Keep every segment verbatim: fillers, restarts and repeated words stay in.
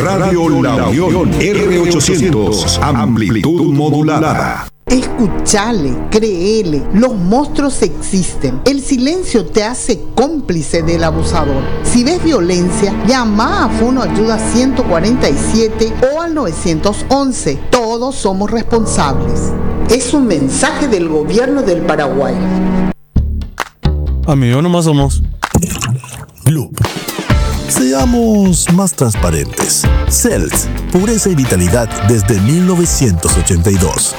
Radio La Unión R ochocientos, amplitud modulada. Escuchale, créele, los monstruos existen. El silencio te hace cómplice del abusador. Si ves violencia, llama a Fono Ayuda ciento cuarenta y siete o al nueve once. Todos somos responsables. Es un mensaje del gobierno del Paraguay. Amigo, nomás somos Gloop. Seamos más transparentes. Cells, pureza y vitalidad desde mil novecientos ochenta y dos.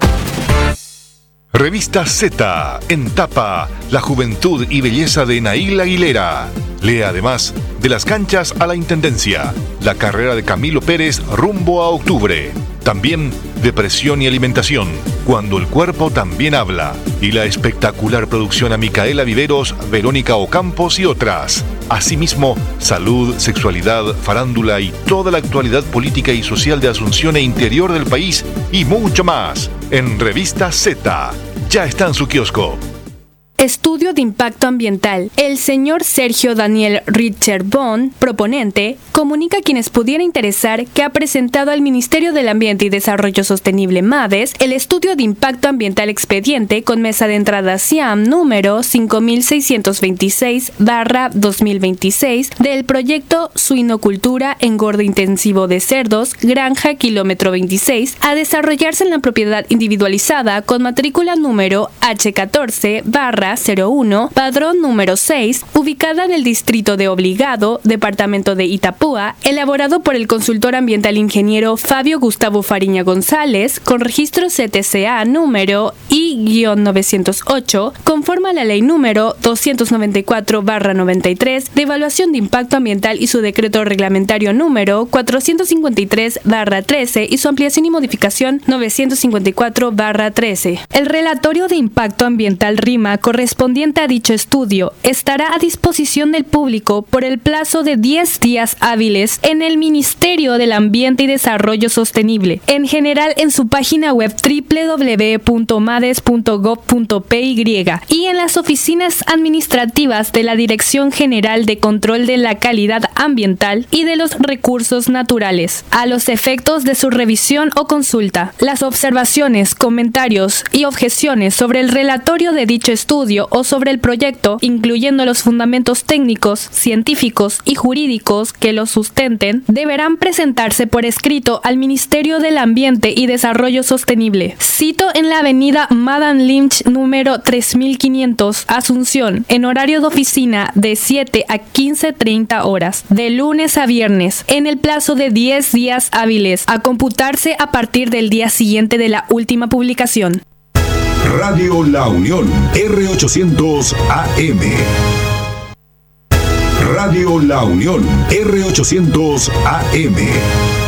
Revista Z, en tapa, la juventud y belleza de Nail Aguilera. Lea además De las canchas a la intendencia, la carrera de Camilo Pérez rumbo a octubre. También Depresión y alimentación, cuando el cuerpo también habla. Y la espectacular producción a Micaela Viveros, Verónica Ocampos y otras. Asimismo, salud, sexualidad, farándula y toda la actualidad política y social de Asunción e interior del país y mucho más. En Revista Z. Ya está en su kiosco. Estudio de impacto ambiental. El señor Sergio Daniel Richard Bond, proponente, comunica a quienes pudiera interesar que ha presentado al Ministerio del Ambiente y Desarrollo Sostenible MADES el estudio de impacto ambiental expediente con mesa de entrada SIAM número cinco mil seiscientos veintiséis barra dos mil veintiséis del proyecto Suinocultura Engorde Intensivo de Cerdos, Granja Kilómetro veintiséis, a desarrollarse en la propiedad individualizada con matrícula número H catorce barra cero uno, padrón número seis, ubicada en el distrito de Obligado, departamento de Itapúa, elaborado por el consultor ambiental ingeniero Fabio Gustavo Fariña González, con registro C T C A número I novecientos ocho, conforme a la ley número doscientos noventa y cuatro barra noventa y tres de evaluación de impacto ambiental y su decreto reglamentario número cuatrocientos cincuenta y tres barra trece y su ampliación y modificación novecientos cincuenta y cuatro barra trece. El relatorio de impacto ambiental RIMA correspondiente a dicho estudio estará a disposición del público por el plazo de diez días hábiles en el Ministerio del Ambiente y Desarrollo Sostenible, en general en su página web doble u doble u doble u punto mades punto gob punto pe y y en las oficinas administrativas de la Dirección General de Control de la Calidad Ambiental y de los Recursos Naturales, a los efectos de su revisión o consulta. Las observaciones, comentarios y objeciones sobre el relatorio de dicho estudio o sobre el proyecto, incluyendo los fundamentos técnicos, científicos y jurídicos que lo sustenten, deberán presentarse por escrito al Ministerio del Ambiente y Desarrollo Sostenible. Cito en la avenida Madame Lynch número tres mil quinientos, Asunción, en horario de oficina de siete a quince treinta horas, de lunes a viernes, en el plazo de diez días hábiles, a computarse a partir del día siguiente de la última publicación. Radio La Unión R ochocientos A M. Radio La Unión R ochocientos A M.